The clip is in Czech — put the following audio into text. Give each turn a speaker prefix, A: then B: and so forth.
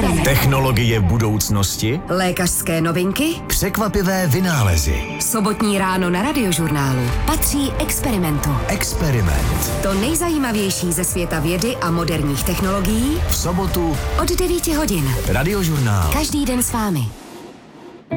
A: Technologie budoucnosti,
B: lékařské novinky,
A: překvapivé vynálezy.
B: Sobotní ráno na Radiožurnálu patří Experimentu.
A: Experiment.
B: To nejzajímavější ze světa vědy a moderních technologií
A: V sobotu
B: od 9 hodin.
A: Radiožurnál.
B: Každý den s vámi.